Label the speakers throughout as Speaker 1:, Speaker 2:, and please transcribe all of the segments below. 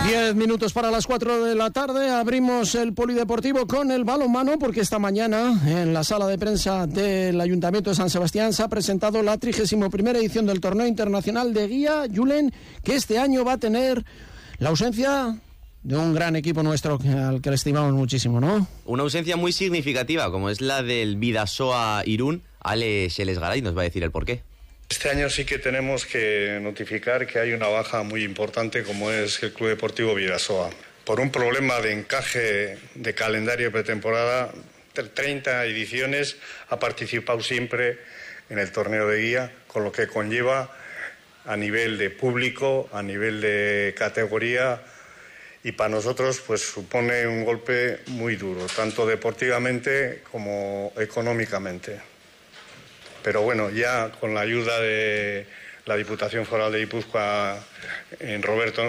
Speaker 1: 10 minutos para las 4 de la tarde, abrimos el polideportivo con el balonmano porque esta mañana en la sala de prensa del Ayuntamiento de San Sebastián se ha presentado la 31ª edición del Torneo Internacional de Guía, Julen, que este año va a tener la ausencia de un gran equipo nuestro al que le estimamos muchísimo, ¿no?
Speaker 2: Una ausencia muy significativa, como es la del Bidasoa Irún. Ale Xelesgaray nos va a decir el porqué.
Speaker 3: Este año sí que tenemos que notificar que hay una baja muy importante como es el Club Deportivo Bidasoa. Por un problema de encaje de calendario de pretemporada, 30 ediciones ha participado siempre en el torneo de guía, con lo que conlleva a nivel de público, a nivel de categoría, y para nosotros pues supone un golpe muy duro, tanto deportivamente como económicamente. Pero bueno, ya con la ayuda de la Diputación Foral de Guipúzcoa, en Roberto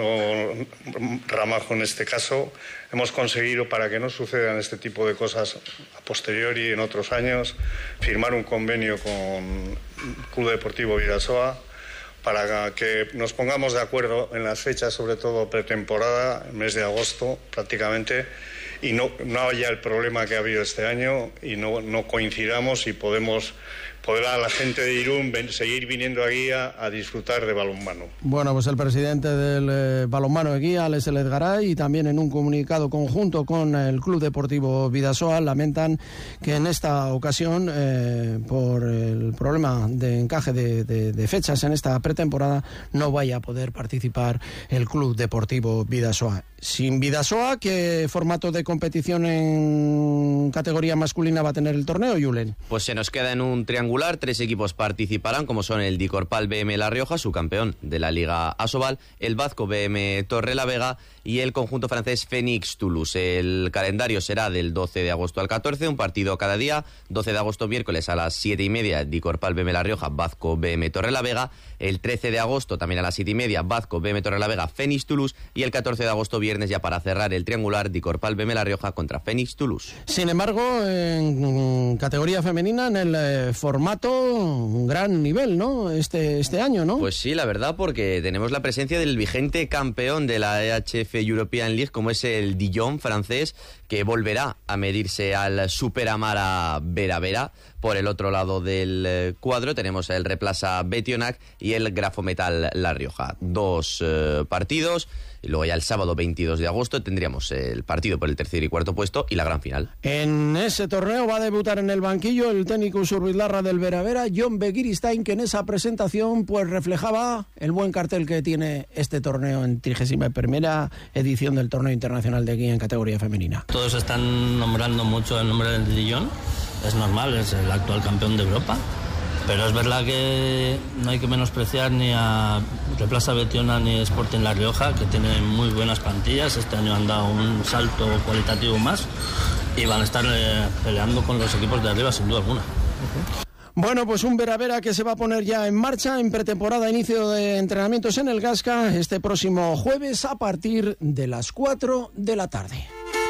Speaker 3: Ramajo en este caso, hemos conseguido, para que no sucedan este tipo de cosas a posteriori en otros años, firmar un convenio con Club Deportivo Bidasoa para que nos pongamos de acuerdo en las fechas, sobre todo pretemporada, el mes de agosto prácticamente, y no haya el problema que ha habido este año y no coincidamos y poder a la gente de Irún seguir viniendo aquí a disfrutar de balonmano.
Speaker 1: Bueno, pues el presidente del balonmano de Guía, Ale Xelesgaray, y también en un comunicado conjunto con el Club Deportivo Bidasoa lamentan que en esta ocasión, por el problema de encaje de fechas en esta pretemporada, no vaya a poder participar el Club Deportivo Bidasoa. Sin Bidasoa, ¿qué formato de competición en categoría masculina va a tener el torneo, Julen?
Speaker 2: Pues se nos queda en un triangular, 3 equipos participarán, como son el Dicorpal BM La Rioja, su campeón de la Liga Asobal, el Bazco BM Torrelavega y el conjunto francés Phoenix Toulouse. El calendario será del 12 de agosto al 14, un partido cada día. 12 de agosto miércoles a las 7:30, Dicorpal BM La Rioja, Bazco BM Torrelavega. El 13 de agosto también a las 7:30, Bazco BM Torrelavega, Phoenix Toulouse. Y el 14 de agosto viernes, ya para cerrar el triangular, Dicorpal BM La Rioja contra Phoenix Toulouse.
Speaker 1: Sin embargo, en categoría femenina, en el formato, un gran nivel, ¿no? Este año, ¿no?
Speaker 2: Pues sí, la verdad, porque tenemos la presencia del vigente campeón de la EHF European League, como es el Dijon francés, que volverá a medirse al Super Amara Vera Vera. Por el otro lado del cuadro tenemos el Replaza Betionac y el Grafometal La Rioja. 2 partidos. Y luego ya el sábado 22 de agosto tendríamos el partido por el tercer y cuarto puesto y la gran final.
Speaker 1: En ese torneo va a debutar en el banquillo el técnico Surbilarra del Vera Vera, John Begiristain, que en esa presentación pues reflejaba el buen cartel que tiene este torneo en 31ª edición del Torneo Internacional de Guía en categoría femenina.
Speaker 4: Todos están nombrando mucho el nombre del Dijon, es normal, es el actual campeón de Europa. Pero es verdad que no hay que menospreciar ni a Replaza Betiona ni Sporting La Rioja, que tienen muy buenas plantillas. Este año han dado un salto cualitativo más y van a estar peleando con los equipos de arriba sin duda alguna.
Speaker 1: Bueno, pues un Vera Vera que se va a poner ya en marcha en pretemporada, inicio de entrenamientos en el Gasca este próximo jueves a partir de las 4 de la tarde.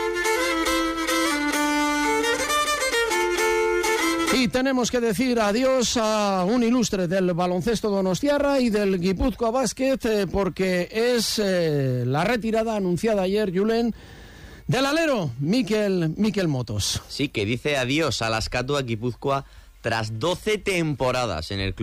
Speaker 1: Y tenemos que decir adiós a un ilustre del baloncesto donostiarra y del Guipúzcoa Basket, porque es la retirada anunciada ayer, Julen, del alero Mikel Motos.
Speaker 2: Sí, que dice adiós a la Azkatu Guipúzcoa tras 12 temporadas en el club.